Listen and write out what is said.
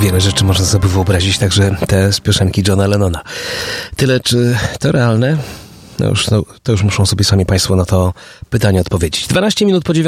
Wiele rzeczy można sobie wyobrazić, także te z piosenki Johna Lennona. Tyle, czy to realne? To już muszą sobie sami Państwo na to pytanie odpowiedzieć. 12 minut po 9.